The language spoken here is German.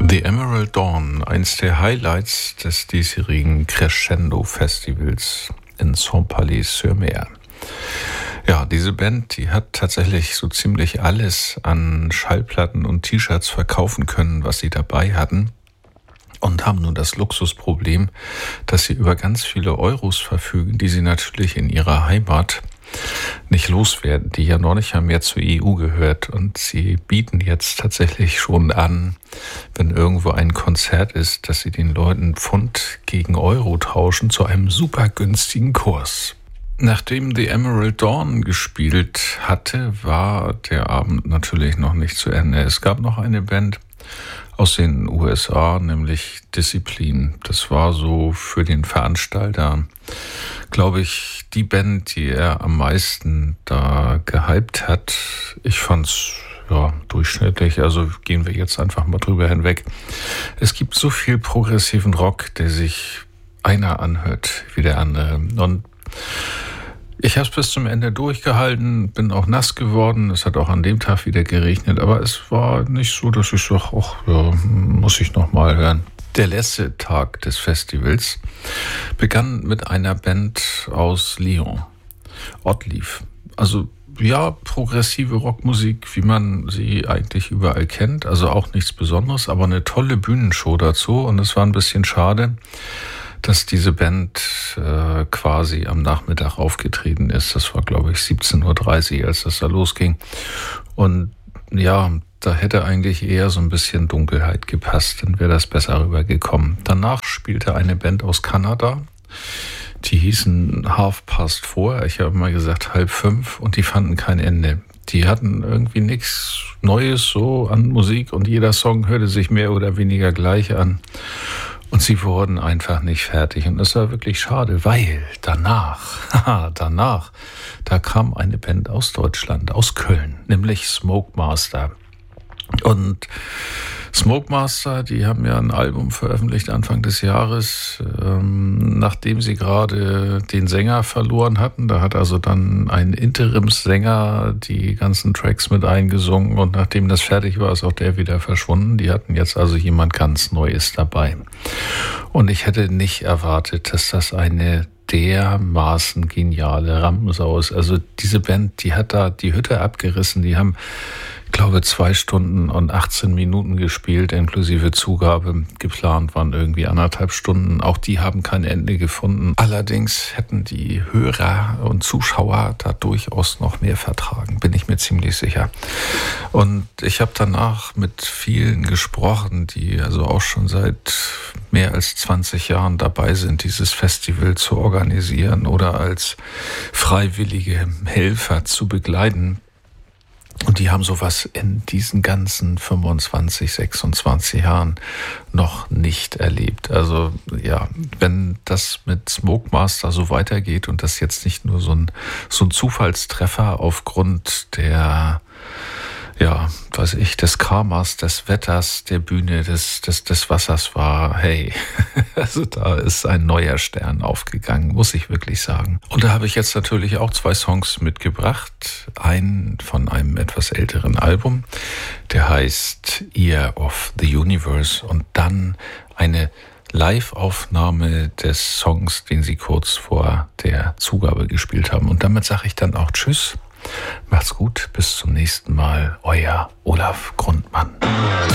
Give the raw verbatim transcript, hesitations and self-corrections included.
The Emerald Dawn, eins der Highlights des diesjährigen Crescendo Festivals in Saint-Palais-sur-Mer. Ja, diese Band, die hat tatsächlich so ziemlich alles an Schallplatten und T-Shirts verkaufen können, was sie dabei hatten. Und haben nun das Luxusproblem, dass sie über ganz viele Euros verfügen, die sie natürlich in ihrer Heimat nicht loswerden, die ja noch nicht mehr zur E U gehört. Und sie bieten jetzt tatsächlich schon an, wenn irgendwo ein Konzert ist, dass sie den Leuten Pfund gegen Euro tauschen zu einem super günstigen Kurs. Nachdem The Emerald Dawn gespielt hatte, war der Abend natürlich noch nicht zu Ende. Es gab noch eine Band aus den U S A, nämlich Discipline. Das war so für den Veranstalter, glaube ich, die Band, die er am meisten da gehypt hat. Ich fand's ja durchschnittlich, also gehen wir jetzt einfach mal drüber hinweg. Es gibt so viel progressiven Rock, der sich einer anhört wie der andere. Und ich habe es bis zum Ende durchgehalten, bin auch nass geworden. Es hat auch an dem Tag wieder geregnet, aber es war nicht so, dass ich sage, ach ja, muss ich noch mal hören. Der letzte Tag des Festivals begann mit einer Band aus Lyon, Ottlief. Also ja, progressive Rockmusik, wie man sie eigentlich überall kennt. Also auch nichts Besonderes, aber eine tolle Bühnenshow dazu. Und es war ein bisschen schade, dass diese Band äh, quasi am Nachmittag aufgetreten ist. Das war, glaube ich, siebzehn Uhr dreißig, als das da losging. Und ja, da hätte eigentlich eher so ein bisschen Dunkelheit gepasst, dann wäre das besser rübergekommen. Danach spielte eine Band aus Kanada, die hießen Half Past Four, ich habe mal gesagt halb fünf, und die fanden kein Ende. Die hatten irgendwie nichts Neues so an Musik und jeder Song hörte sich mehr oder weniger gleich an. Und sie wurden einfach nicht fertig. Und das war wirklich schade, weil danach, haha, danach, da kam eine Band aus Deutschland, aus Köln, nämlich Smoke Master. Und Smoke Master, die haben ja ein Album veröffentlicht Anfang des Jahres, ähm, nachdem sie gerade den Sänger verloren hatten. Da hat also dann ein Interimssänger die ganzen Tracks mit eingesungen und nachdem das fertig war, ist auch der wieder verschwunden. Die hatten jetzt also jemand ganz Neues dabei. Und ich hätte nicht erwartet, dass das eine dermaßen geniale Rampensau ist. Also diese Band, die hat da die Hütte abgerissen. Die haben, ich glaube, zwei Stunden und achtzehn Minuten gespielt, inklusive Zugabe. Geplant waren irgendwie anderthalb Stunden. Auch die haben kein Ende gefunden. Allerdings hätten die Hörer und Zuschauer da durchaus noch mehr vertragen, bin ich mir ziemlich sicher. Und ich habe danach mit vielen gesprochen, die also auch schon seit mehr als zwanzig Jahren dabei sind, dieses Festival zu organisieren oder als freiwillige Helfer zu begleiten. Und die haben sowas in diesen ganzen fünfundzwanzig, sechsundzwanzig Jahren noch nicht erlebt. Also ja, wenn das mit Smoke Master so weitergeht und das jetzt nicht nur so ein, so ein Zufallstreffer aufgrund der, ja, weiß ich, des Karmas, des Wetters, der Bühne, des, des, des Wassers war, hey, also da ist ein neuer Stern aufgegangen, muss ich wirklich sagen. Und da habe ich jetzt natürlich auch zwei Songs mitgebracht. Einen von einem etwas älteren Album, der heißt Ear of the Universe, und dann eine Live-Aufnahme des Songs, den sie kurz vor der Zugabe gespielt haben. Und damit sage ich dann auch Tschüss. Macht's gut, bis zum nächsten Mal, euer Olaf Grundmann.